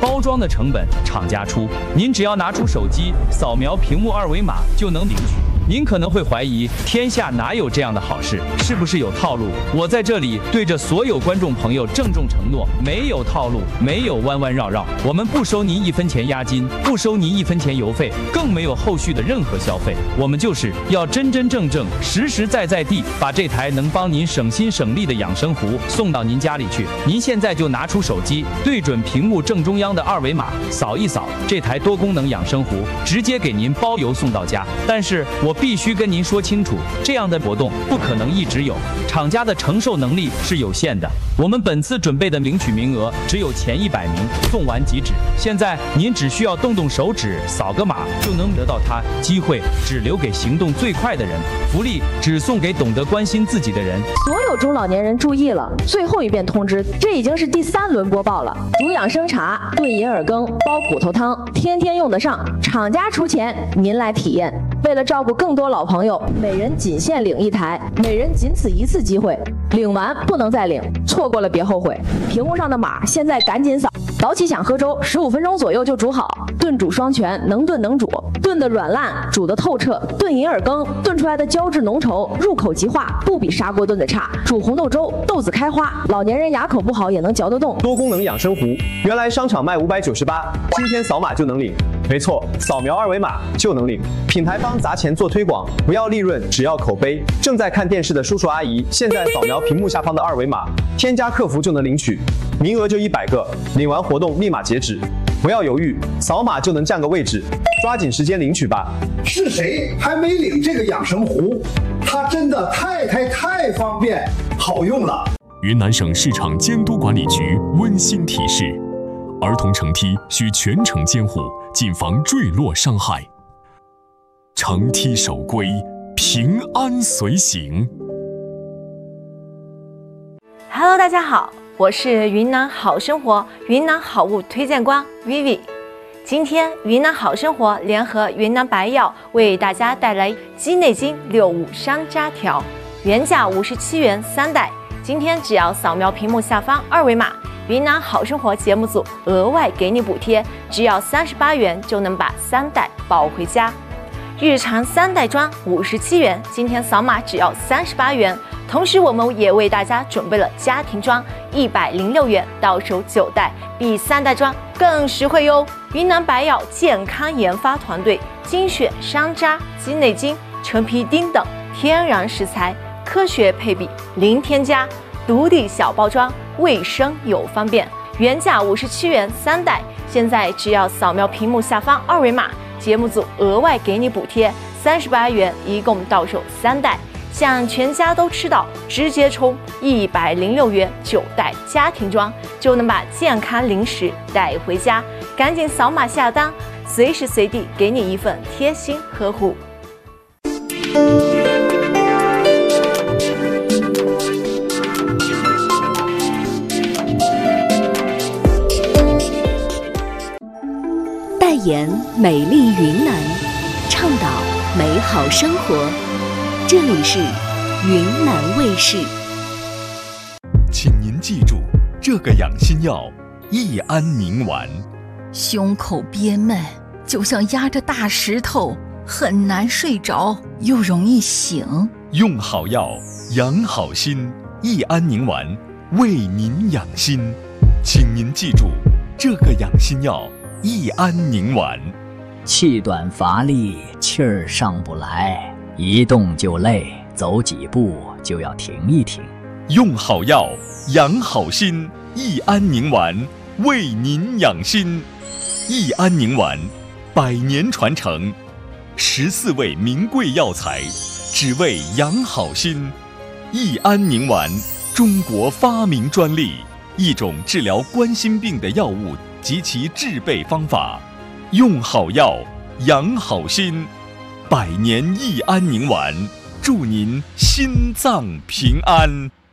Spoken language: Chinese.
包装的成本厂家出，您只要拿出手机扫描屏幕二维码就能领取。您可能会怀疑，天下哪有这样的好事？是不是有套路？我在这里对着所有观众朋友郑重承诺，没有套路，没有弯弯绕绕，我们不收您1分钱押金，不收您1分钱邮费，更没有后续的任何消费。我们就是要真真正正、实实在在地把这台能帮您省心省力的养生壶送到您家里去。您现在就拿出手机，对准屏幕正中央的二维码，扫一扫，这台多功能养生壶直接给您包邮送到家。但是我必须跟您说清楚，这样的活动不可能一直有，厂家的承受能力是有限的。我们本次准备的领取名额只有前100名，送完即止。现在您只需要动动手指，扫个码就能得到它，机会只留给行动最快的人，福利只送给懂得关心自己的人。 所有中老年人注意了，最后一遍通知，这已经是第3轮播报了。煮养生茶、炖银耳羹、煲骨头汤，天天用得上，厂家出钱，您来体验。为了照顾更多老朋友，每人仅限领1台，每人仅此1次机会，领完不能再领，错过了别后悔。屏幕上的码现在赶紧扫。早起想喝粥，15分钟左右就煮好，炖煮双全，能炖能煮，炖得软烂，煮得透彻。炖银耳羹炖出来的胶质浓稠，入口即化，不比砂锅炖的差。煮红豆粥，豆子开花，老年人牙口不好也能嚼得动。 多功能养生壶，原来商场卖598，今天扫码就能领。没错，扫描二维码就能领。品牌方砸钱做推广，不要利润，只要口碑。正在看电视的叔叔阿姨，现在扫描屏幕下方的二维码，添加客服就能领取，名额就100个，领完活动立马截止。不要犹豫，扫码就能占个位置，抓紧时间领取吧。 是谁还没领这个养生壶？它真的太方便，好用了。 云南省市场监督管理局温馨提示：儿童乘梯需全程监护，谨防坠落伤害。乘梯守规，平安随行。 Hello， 大家好，我是云南好生活云南好物推荐官 Vivi。今天云南好生活联合云南白药为大家带来鸡内金65山楂条，原价57元3袋，今天只要扫描屏幕下方二维码，云南好生活节目组额外给你补贴，只要38元就能把3袋抱回家。日常3袋装57元，今天扫码只要38元。同时我们也为大家准备了家庭装106元，到手9袋，比3袋装更实惠哟。云南白药健康研发团队精选山楂、鸡内金、陈皮丁等天然食材，科学配比，零添加，独立小包装，卫生又方便。原价57元3袋，现在只要扫描屏幕下方二维码，节目组额外给你补贴38元，一共到手3袋。想全家都吃到，直接冲106元9袋家庭装，就能把健康零食带回家。赶紧扫码下单，随时随地给你一份贴心呵护。 代言美丽云南，倡导美好生活。这里是云南卫视。 请您记住，这个养心药益安宁丸。 胸口憋闷，就像压着大石头，很难睡着，又容易醒。 用好药，养好心，益安宁丸为您养心。请您记住，这个养心药益安宁丸。 气短乏力，气儿上不来，一动就累，走几步就要停一停。 用好药，养好心，益安宁丸为您养心。益安宁丸100年传承，14味名贵药材，只为养好心。益安宁丸，中国发明专利，一种治疗冠心病的药物及其制备方法。用好药，养好心，100年益安宁丸，祝您心脏平安。